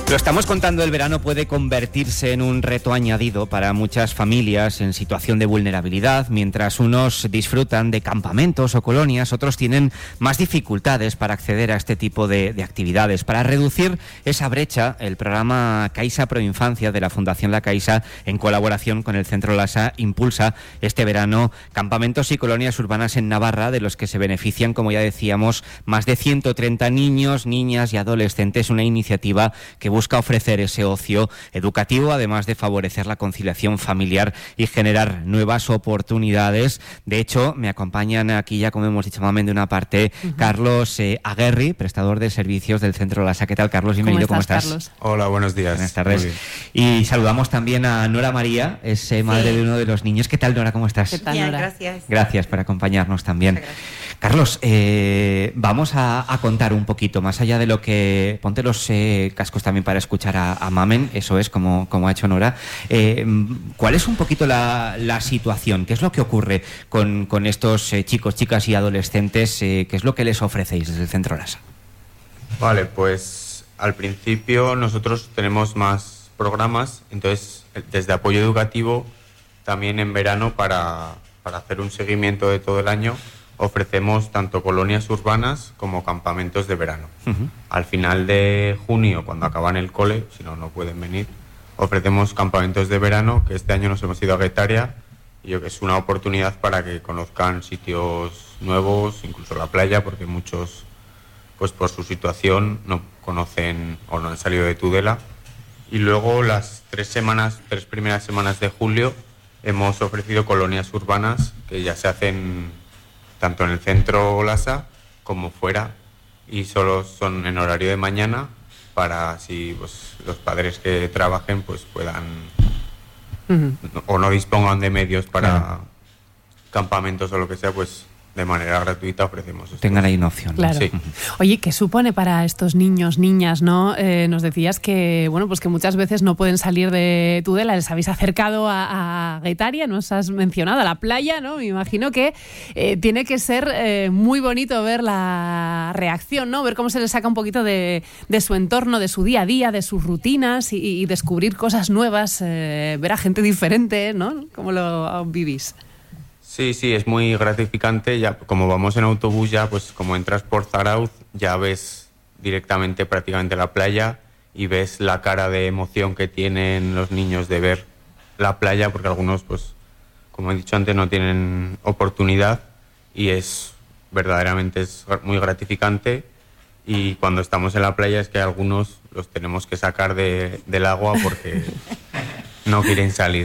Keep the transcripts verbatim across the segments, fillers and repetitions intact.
Lo estamos contando, el verano puede convertirse en un reto añadido para muchas familias en situación de vulnerabilidad. Mientras unos disfrutan de campamentos o colonias, otros tienen más dificultades para acceder a este tipo de, de actividades. Para reducir esa brecha, el programa Caixa Proinfancia de la Fundación La Caixa, en colaboración con el Centro Lasa, impulsa este verano campamentos y colonias urbanas en Navarra, de los que se benefician, como ya decíamos, más de ciento treinta niños, niñas y adolescentes. Una iniciativa que busca busca ofrecer ese ocio educativo, además de favorecer la conciliación familiar y generar nuevas oportunidades. De hecho, me acompañan aquí ya, como hemos dicho, de una parte, uh-huh. Carlos eh, Aguerri, prestador de servicios del Centro Lasa. ¿Qué tal, Carlos? Bienvenido, ¿cómo estás? ¿Cómo estás? Carlos? Hola, buenos días. Buenas tardes. Y saludamos también a Nora María, es eh, madre sí. de uno de los niños. ¿Qué tal, Nora? ¿Cómo estás? ¿Qué tal, Nora? Bien, gracias. Gracias por acompañarnos también. Carlos, eh, vamos a, a contar un poquito, más allá de lo que... Ponte los eh, cascos también para escuchar a, a Mamen, eso es, como, como ha hecho Nora. Eh, ¿Cuál es un poquito la, la situación? ¿Qué es lo que ocurre con, con estos eh, chicos, chicas y adolescentes? Eh, ¿Qué es lo que les ofrecéis desde el Centro Lasa? Vale, pues al principio nosotros tenemos más programas, entonces desde apoyo educativo, también en verano para, para hacer un seguimiento de todo el año, ofrecemos tanto colonias urbanas como campamentos de verano. Uh-huh. Al final de junio, cuando acaban el cole, si no, no pueden venir, ofrecemos campamentos de verano, que este año nos hemos ido a Guetaria, y yo que es una oportunidad para que conozcan sitios nuevos, incluso la playa, porque muchos, pues por su situación, no conocen o no han salido de Tudela. Y luego las tres semanas, tres primeras semanas de julio, hemos ofrecido colonias urbanas, que ya se hacen tanto en el Centro Lasa como fuera, y solo son en horario de mañana para así pues, los padres que trabajen pues puedan uh-huh. o no dispongan de medios para claro. campamentos o lo que sea, pues de manera gratuita ofrecemos esto. Tengan ahí una opción. Claro. Sí. Oye, ¿qué supone para estos niños, niñas, no? Eh, nos decías que, bueno, pues que muchas veces no pueden salir de Tudela. Les habéis acercado a, a Guetaria, nos has mencionado, a la playa, ¿no? Me imagino que eh, tiene que ser eh, muy bonito ver la reacción, ¿no? Ver cómo se les saca un poquito de, de su entorno, de su día a día, de sus rutinas y, y descubrir cosas nuevas, eh, ver a gente diferente, ¿no? ¿Cómo lo vivís? Sí, sí, es muy gratificante. Ya, como vamos en autobús ya, pues como entras por Zarauz, ya ves directamente prácticamente la playa y ves la cara de emoción que tienen los niños de ver la playa, porque algunos, pues, como he dicho antes, no tienen oportunidad y es verdaderamente es muy gratificante. Y cuando estamos en la playa es que algunos los tenemos que sacar de, del agua porque no quieren salir.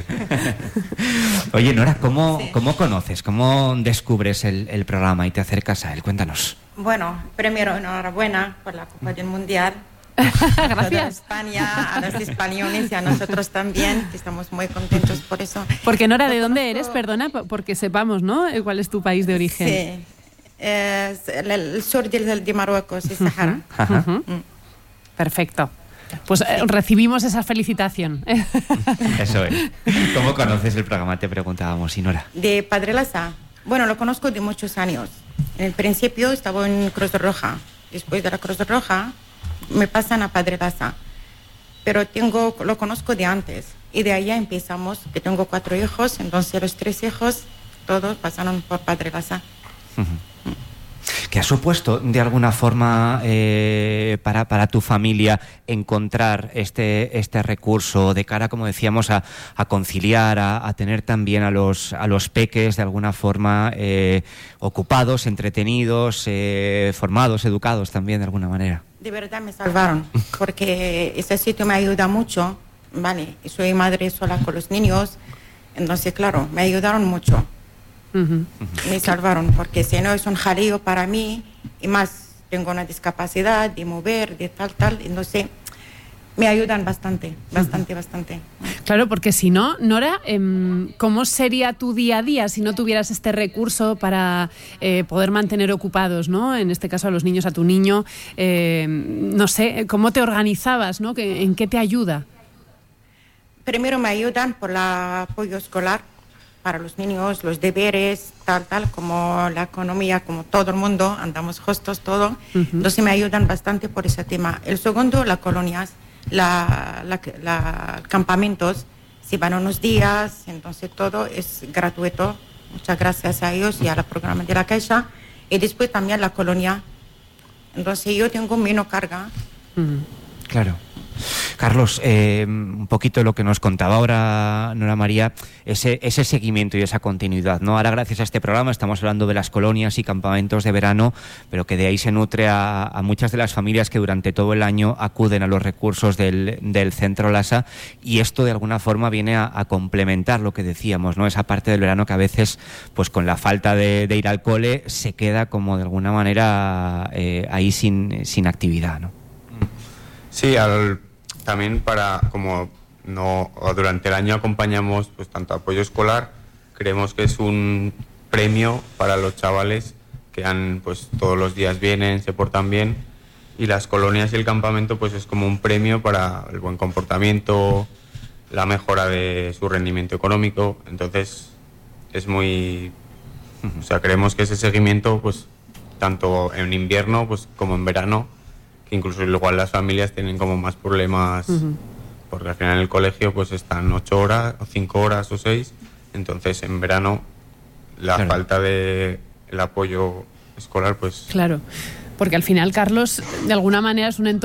Oye, Nora, ¿cómo, sí. ¿cómo conoces, cómo descubres el, el programa y te acercas a él? Cuéntanos. Bueno, primero enhorabuena por la Copa del Mundial. Gracias. A España, a los españoles y a nosotros también, que estamos muy contentos por eso. Porque, Nora, ¿de dónde eres? Perdona, porque sepamos, ¿no? ¿Cuál es tu país de origen? Sí, es el, el sur de, de Marruecos, el Sahara. Uh-huh. Uh-huh. Mm. Perfecto. Pues eh, recibimos esa felicitación. Eso es. ¿Cómo conoces el programa? Te preguntábamos, Nora. De Padre Lasa. Bueno, lo conozco de muchos años. En el principio estaba en Cruz Roja. Después de la Cruz Roja me pasan a Padre Lasa. Pero tengo, lo conozco de antes. Y de allá empezamos, que tengo cuatro hijos, entonces los tres hijos, todos pasaron por Padre Lasa. Uh-huh. ¿Qué ha supuesto de alguna forma eh, para, para tu familia encontrar este, este recurso de cara, como decíamos, a, a conciliar, a, a tener también a los, a los peques de alguna forma eh, ocupados, entretenidos, eh, formados, educados también de alguna manera? De verdad me salvaron, porque ese sitio me ayuda mucho, ¿vale? Soy madre sola con los niños, entonces claro, me ayudaron mucho. Uh-huh. Me salvaron, porque si no es un jaleo para mí, y más tengo una discapacidad de mover, de tal, tal, entonces me ayudan bastante, bastante, uh-huh. bastante. Claro, porque si no, Nora, eh, ¿cómo sería tu día a día si no tuvieras este recurso para eh, poder mantener ocupados, ¿no? En este caso a los niños, a tu niño, eh, no sé, ¿cómo te organizabas, ¿no? ¿En qué te ayuda? Primero me ayudan por el apoyo escolar para los niños, los deberes, tal, tal, como la economía, como todo el mundo, andamos justos todo. Uh-huh. Entonces me ayudan bastante por ese tema. El segundo, las colonias. la, la, la campamentos, si van unos días, entonces todo es gratuito. Muchas gracias a ellos y al programa de la Caixa. Y después también la colonia. Entonces yo tengo menos carga. Mm, claro. Carlos, eh, un poquito lo que nos contaba ahora Nora María, ese, ese seguimiento y esa continuidad, ¿no? Ahora, gracias a este programa, estamos hablando de las colonias y campamentos de verano, pero que de ahí se nutre a, a muchas de las familias que durante todo el año acuden a los recursos del, del Centro Lasa, y esto de alguna forma viene a, a complementar lo que decíamos, ¿no? Esa parte del verano que a veces, pues con la falta de, de ir al cole, se queda como de alguna manera eh, ahí sin, sin actividad, ¿no? Sí, al, también para, como no durante el año acompañamos pues tanto apoyo escolar, creemos que es un premio para los chavales que han, pues todos los días vienen, se portan bien, y las colonias y el campamento pues es como un premio para el buen comportamiento, la mejora de su rendimiento económico. Entonces es muy, o sea, creemos que ese seguimiento pues tanto en invierno pues como en verano, que incluso igual las familias tienen como más problemas, uh-huh. porque al final en el colegio pues están ocho horas o cinco horas o seis, entonces en verano la claro. falta de el apoyo escolar pues claro, porque al final, Carlos, de alguna manera es un entorno